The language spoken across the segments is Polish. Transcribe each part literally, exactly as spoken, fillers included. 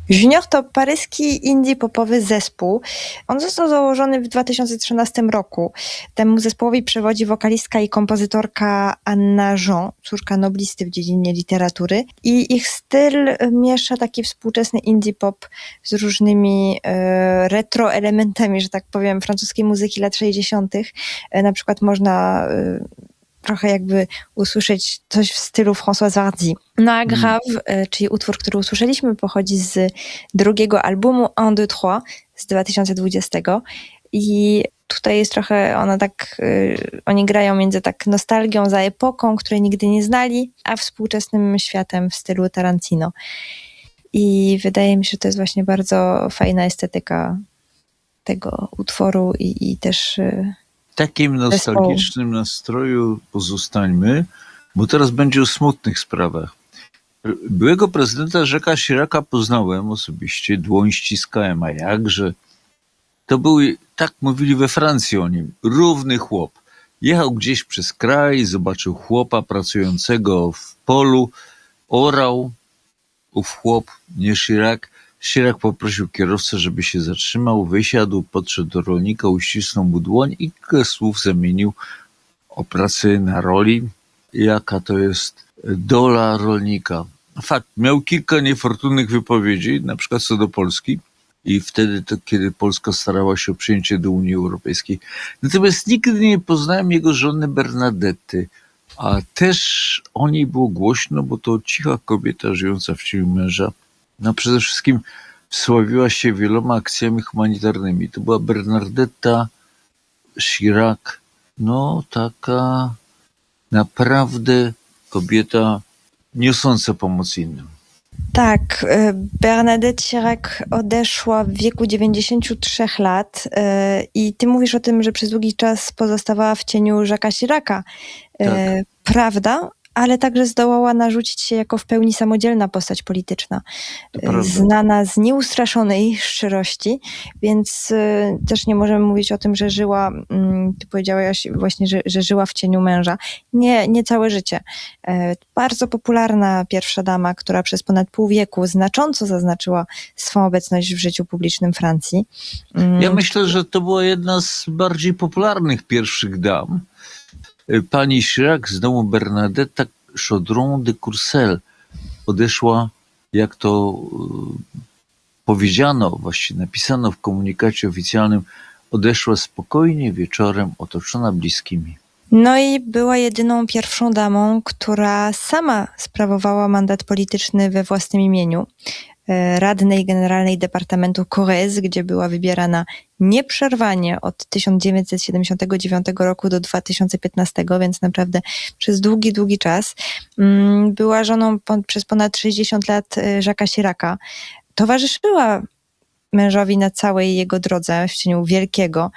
Junior to paryski indie popowy zespół. On został założony w dwa tysiące trzynastym roku. Temu zespołowi przewodzi wokalistka i kompozytorka Anna Jean, córka noblisty w dziedzinie literatury. I ich styl miesza taki współczesny indie pop z różnymi e, retro elementami, że tak powiem, francuskiej muzyki lat sześćdziesiątych. E, na przykład można e, trochę jakby usłyszeć coś w stylu Françoise Hardy. No a Grave, mm. czyli utwór, który usłyszeliśmy, pochodzi z drugiego albumu un, deux, trois z dwa tysiące dwudziestego i tutaj jest trochę, ona tak, y, oni grają między tak nostalgią za epoką, której nigdy nie znali, a współczesnym światem w stylu Tarantino. I wydaje mi się, że to jest właśnie bardzo fajna estetyka tego utworu i, i też... Y, W takim nostalgicznym nastroju pozostańmy, bo teraz będzie o smutnych sprawach. Byłego prezydenta Jacques'a Chiraca poznałem osobiście, dłoń ściskałem, a jakże. To był, tak mówili we Francji o nim, równy chłop. Jechał gdzieś przez kraj, zobaczył chłopa pracującego w polu, orał, ów chłop, nie Chirac. Chirac poprosił kierowcę, żeby się zatrzymał, wysiadł, podszedł do rolnika, uścisnął mu dłoń i kilka słów zamienił o pracy na roli. Jaka to jest dola rolnika. Fakt, miał kilka niefortunnych wypowiedzi, na przykład co do Polski i wtedy, to, kiedy Polska starała się o przyjęcie do Unii Europejskiej. Natomiast nigdy nie poznałem jego żony Bernadetty, a też o niej było głośno, bo to cicha kobieta żyjąca w cieniu męża. No przede wszystkim wsławiła się wieloma akcjami humanitarnymi. To była Bernadetta Chirac, no taka naprawdę kobieta niosąca pomoc innym. Tak, Bernadette Chirac odeszła w wieku dziewięćdziesięciu trzech lat i ty mówisz o tym, że przez długi czas pozostawała w cieniu Jacques'a Chiraca. Tak. Prawda? Ale także zdołała narzucić się jako w pełni samodzielna postać polityczna. Znana z nieustraszonej szczerości, więc y, też nie możemy mówić o tym, że żyła, y, ty powiedziałaś właśnie, że, że żyła w cieniu męża. Nie, nie całe życie. Y, bardzo popularna pierwsza dama, która przez ponad pół wieku znacząco zaznaczyła swą obecność w życiu publicznym Francji. Y, ja myślę, że to była jedna z bardziej popularnych pierwszych dam. Pani Chirac z domu Bernadetta Chaudron de Courcelles odeszła, jak to powiedziano, właściwie napisano w komunikacie oficjalnym, odeszła spokojnie wieczorem, otoczona bliskimi. No i była jedyną pierwszą damą, która sama sprawowała mandat polityczny we własnym imieniu. Radnej Generalnej Departamentu Corrèze, gdzie była wybierana nieprzerwanie od tysiąc dziewięćset siedemdziesiątego dziewiątego roku do dwa tysiące piętnastego, więc naprawdę przez długi, długi czas. Była żoną po, przez ponad sześćdziesiąt lat Jacques'a Chiraca. Towarzyszyła mężowi na całej jego drodze w cieniu wielkiego,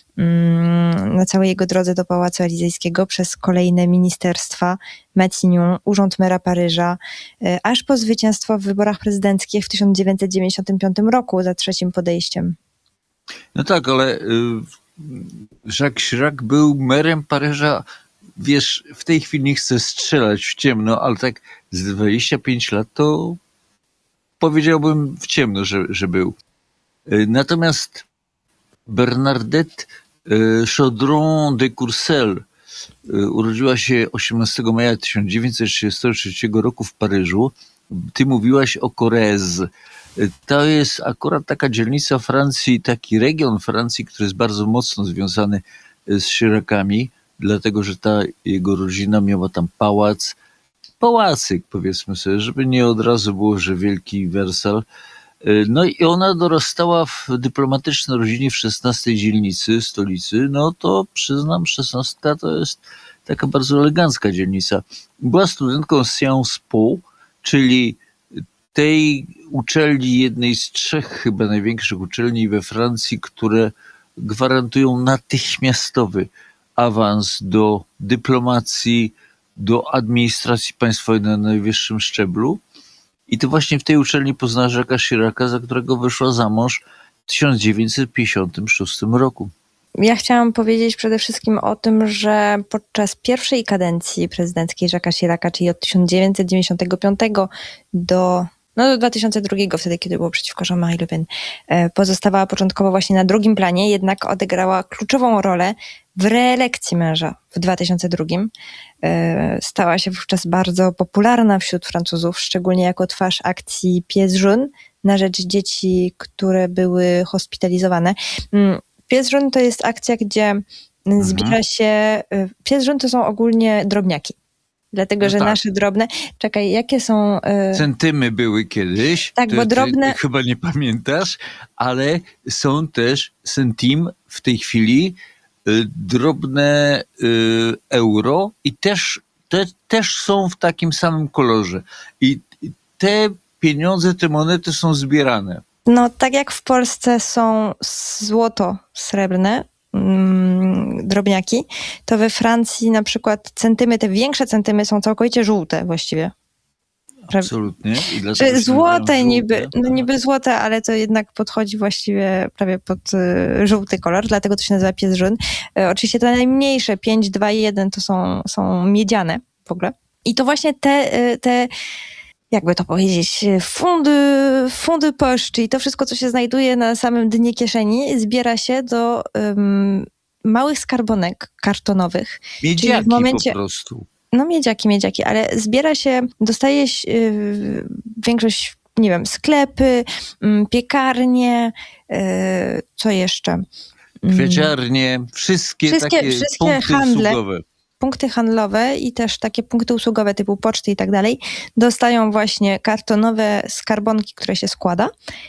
na całej jego drodze do Pałacu Elizejskiego przez kolejne ministerstwa, Matignon, Urząd Mera Paryża, aż po zwycięstwo w wyborach prezydenckich w tysiąc dziewięćset dziewięćdziesiątym piątym roku za trzecim podejściem. No tak, ale Jacques Chirac był merem Paryża, wiesz, w tej chwili nie chcę strzelać w ciemno, ale tak z dwadzieścia pięć lat to powiedziałbym w ciemno, że, że był. Natomiast Bernadette Chaudron de Courcelles urodziła się osiemnastego maja tysiąc dziewięćset trzydziestego trzeciego roku w Paryżu. Ty mówiłaś o Corrèze. To jest akurat taka dzielnica Francji, taki region Francji, który jest bardzo mocno związany z Chiracami, dlatego że ta jego rodzina miała tam pałac, pałacyk powiedzmy sobie, żeby nie od razu było, że wielki Wersal. No i ona dorastała w dyplomatycznej rodzinie w szesnastej dzielnicy stolicy. No to przyznam, szesnastka to jest taka bardzo elegancka dzielnica. Była studentką Sciences Po, czyli tej uczelni, jednej z trzech chyba największych uczelni we Francji, które gwarantują natychmiastowy awans do dyplomacji, do administracji państwowej na najwyższym szczeblu. I to właśnie w tej uczelni poznała Jacques'a Chiraca, za którego wyszła za mąż w tysiąc dziewięćset pięćdziesiątym szóstym roku. Ja chciałam powiedzieć przede wszystkim o tym, że podczas pierwszej kadencji prezydenckiej Jacques'a Chiraca, czyli od tysiąc dziewięćset dziewięćdziesiątego piątego do no do dwa tysiące drugiego, wtedy, kiedy było przeciwko Jean-Marie Le Pen, pozostawała początkowo właśnie na drugim planie, jednak odegrała kluczową rolę w reelekcji męża w dwa tysiące drugim. Stała się wówczas bardzo popularna wśród Francuzów, szczególnie jako twarz akcji Pieds Jaunes na rzecz dzieci, które były hospitalizowane. Pieds Jaunes to jest akcja, gdzie mhm. zbiera się... Pieds Jaunes to są ogólnie drobniaki. Dlatego, no że tak. nasze drobne... Czekaj, jakie są... Y... Centymy były kiedyś. Tak, to, bo drobne... Ty, ty chyba nie pamiętasz, ale są też centim w tej chwili y, drobne y, euro i też, te, też są w takim samym kolorze. I te pieniądze, te monety są zbierane. No, tak jak w Polsce są złoto srebrne, drobniaki, to we Francji na przykład centymy, te większe centymy są całkowicie żółte właściwie. Absolutnie. I Czy złote niby, no niby złote, ale to jednak podchodzi właściwie prawie pod y, żółty kolor, dlatego to się nazywa Pieds Jaunes. Y, oczywiście te najmniejsze, pięć, dwa i jeden to są, są miedziane w ogóle. I to właśnie te, y, te jakby to powiedzieć, fundy, fundy poche, czyli to wszystko, co się znajduje na samym dnie kieszeni, zbiera się do um, małych skarbonek kartonowych. Miedziaki czyli w momencie, po prostu. No miedziaki, miedziaki, ale zbiera się, dostaje się, yy, większość, nie wiem, sklepy, yy, piekarnie, yy, co jeszcze? Kwieciarnie, wszystkie, wszystkie takie wszystkie punkty handle. usługowe. Punkty handlowe i też takie punkty usługowe typu poczty i tak dalej dostają właśnie kartonowe skarbonki, które się składa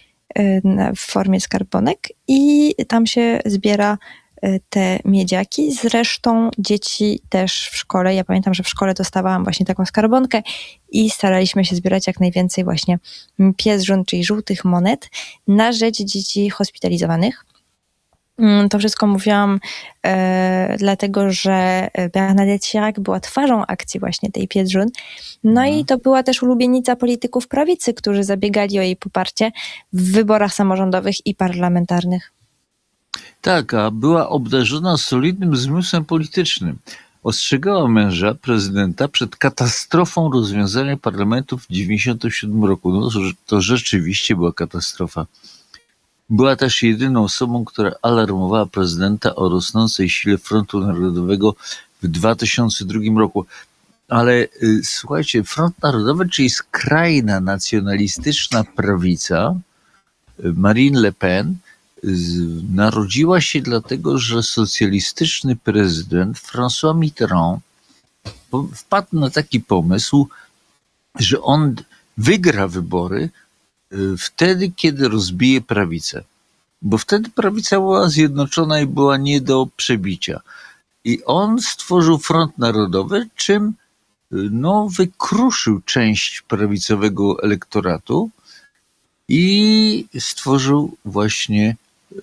w formie skarbonek i tam się zbiera te miedziaki. Zresztą dzieci też w szkole, ja pamiętam, że w szkole dostawałam właśnie taką skarbonkę i staraliśmy się zbierać jak najwięcej właśnie Pieds Jaunes, czyli żółtych monet na rzecz dzieci hospitalizowanych. To wszystko mówiłam e, dlatego, że Bernadette Chirac była twarzą akcji właśnie tej Pieds Jaunes. No mhm. i to była też ulubienica polityków prawicy, którzy zabiegali o jej poparcie w wyborach samorządowych i parlamentarnych. Tak, a była obdarzona solidnym zmysłem politycznym. Ostrzegała męża, prezydenta, przed katastrofą rozwiązania parlamentu w dziewięćdziesiątym siódmym roku. No, to rzeczywiście była katastrofa. Była też jedyną osobą, która alarmowała prezydenta o rosnącej sile Frontu Narodowego w dwa tysiące drugim roku. Ale y, słuchajcie, Front Narodowy, czyli skrajna nacjonalistyczna prawica, y, Marine Le Pen, y, narodziła się dlatego, że socjalistyczny prezydent François Mitterrand po, wpadł na taki pomysł, że on wygra wybory wtedy, kiedy rozbije prawicę. Bo wtedy prawica była zjednoczona i była nie do przebicia. I on stworzył Front Narodowy, czym no, wykruszył część prawicowego elektoratu i stworzył właśnie y,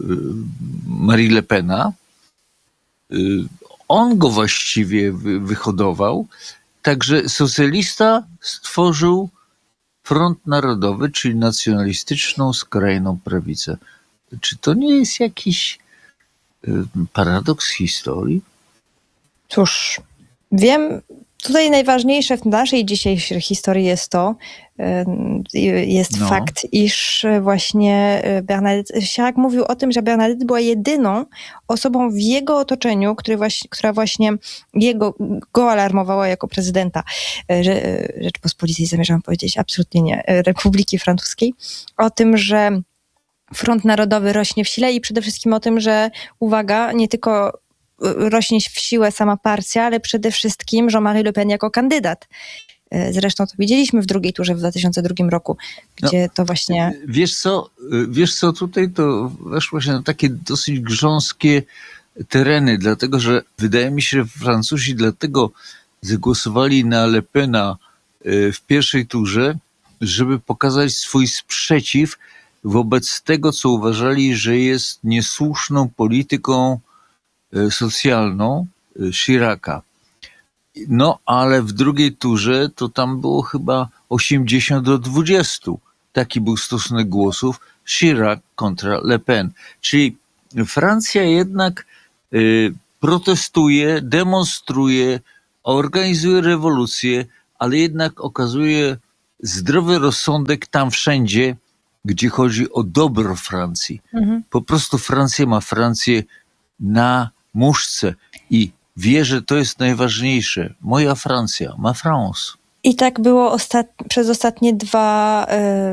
Marie Le Pena. Y, on go właściwie wy, wyhodował. Także socjalista stworzył Front Narodowy, czyli nacjonalistyczną, skrajną prawicę. Czy to nie jest jakiś y, paradoks historii? Cóż, wiem, tutaj najważniejsze w naszej dzisiejszej historii jest to, y, jest no. fakt, iż właśnie Bernadette Chirac mówił o tym, że Bernadette była jedyną osobą w jego otoczeniu, który właśnie, która właśnie jego, go alarmowała jako prezydenta Rzeczypospolitej, zamierzam powiedzieć, absolutnie nie, Republiki Francuskiej, o tym, że Front Narodowy rośnie w sile i przede wszystkim o tym, że uwaga, nie tylko rośnie w siłę sama partia, ale przede wszystkim Jean-Marie Le Pen jako kandydat. Zresztą to widzieliśmy w drugiej turze w dwa tysiące drugim roku, gdzie no, to właśnie... Wiesz co, wiesz co, tutaj to weszło się na takie dosyć grząskie tereny, dlatego że wydaje mi się, że Francuzi dlatego zagłosowali na Le Pena w pierwszej turze, żeby pokazać swój sprzeciw wobec tego, co uważali, że jest niesłuszną polityką socjalną Chiraca. No, ale w drugiej turze to tam było chyba osiemdziesiąt do dwudziestu. Taki był stosunek głosów Chirac kontra Le Pen. Czyli Francja jednak y, protestuje, demonstruje, organizuje rewolucję, ale jednak okazuje zdrowy rozsądek tam wszędzie, gdzie chodzi o dobro Francji. Mhm. Po prostu Francja ma Francję na muszce i wie, że to jest najważniejsze. Moja Francja, ma France. I tak było ostat- przez ostatnie dwa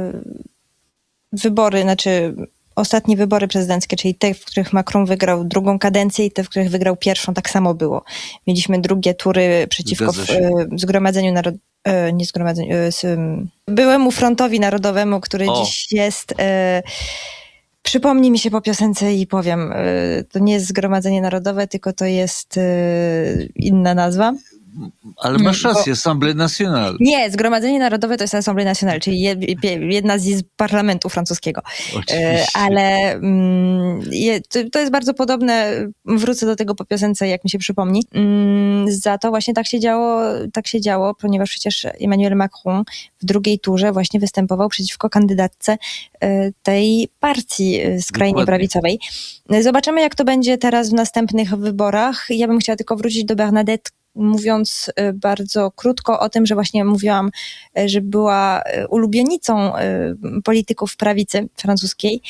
y, wybory, znaczy ostatnie wybory prezydenckie, czyli te, w których Macron wygrał drugą kadencję i te, w których wygrał pierwszą, tak samo było. Mieliśmy drugie tury przeciwko Zgadza się. y, Zgromadzeniu Narodowemu, nie Zgromadzeniu, y, z, y, byłemu Frontowi Narodowemu, który O. dziś jest... Y, Przypomnij mi się po piosence i powiem, y, to nie jest Zgromadzenie Narodowe, tylko to jest y, inna nazwa. Ale masz Mm, bo- rację, Assemblée Nationale. Nie, Zgromadzenie Narodowe to jest Assemblée Nationale, czyli je, je, jedna z izb parlamentu francuskiego. E, Oczywiście. Ale mm, je, to, to jest bardzo podobne, wrócę do tego po piosence, jak mi się przypomni. Mm, za to właśnie tak się działo, tak się działo, ponieważ przecież Emmanuel Macron w drugiej turze właśnie występował przeciwko kandydatce e, tej partii e, skrajnie Dokładnie. prawicowej. Zobaczymy, jak to będzie teraz w następnych wyborach. Ja bym chciała tylko wrócić do Bernadette, mówiąc y, bardzo krótko o tym, że właśnie mówiłam, y, że była y, ulubienicą y, polityków prawicy francuskiej.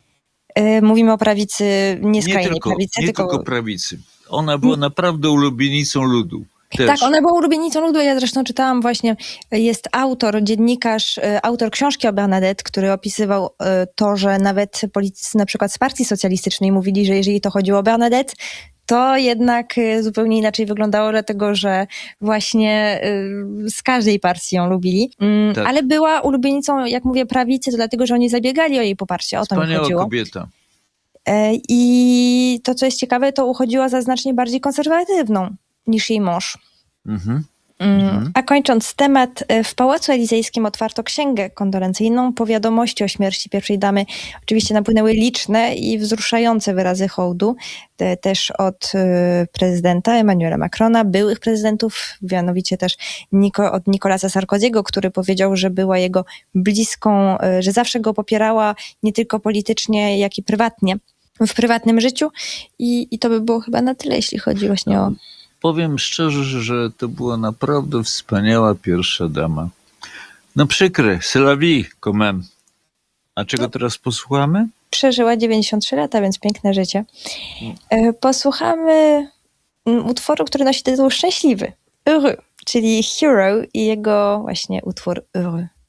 Y, Mówimy o prawicy, nie Nie skrajnej tylko, prawicy, nie tylko... tylko prawicy. Ona była naprawdę ulubienicą ludu. Też. Tak, ona była ulubienicą ludu. Ja zresztą czytałam właśnie, jest autor, dziennikarz, y, autor książki o Bernadette, który opisywał y, to, że nawet politycy na przykład z partii socjalistycznej mówili, że jeżeli to chodziło o Bernadette, to jednak y, zupełnie inaczej wyglądało, dlatego że właśnie y, z każdej partii ją lubili. Mm, Tak. Ale była ulubienicą, jak mówię, prawicy, to dlatego, że oni zabiegali o jej poparcie. O to mi Wspaniała chodziło. kobieta. E, I to, co jest ciekawe, to uchodziła za znacznie bardziej konserwatywną niż jej mąż. Mhm. Mm, Mhm. A kończąc temat, e, w Pałacu Elizejskim otwarto księgę kondolencyjną. Po wiadomości o śmierci pierwszej damy oczywiście napłynęły liczne i wzruszające wyrazy hołdu, te, też od e, prezydenta Emmanuela Macrona, byłych prezydentów, mianowicie też Niko, od Nicolasa Sarkozy'ego, który powiedział, że była jego bliską, e, że zawsze go popierała nie tylko politycznie, jak i prywatnie, w prywatnym życiu. I, i to by było chyba na tyle, jeśli chodzi właśnie o... Powiem szczerze, że to była naprawdę wspaniała pierwsza dama. No przykre, c'est la vie, quand même. A czego teraz posłuchamy? Przeżyła dziewięćdziesiąt trzy lata, więc piękne życie. E, Posłuchamy mm, utworu, który nosi tytuł Szczęśliwy, Heureux, czyli Hero i jego właśnie utwór Heureux.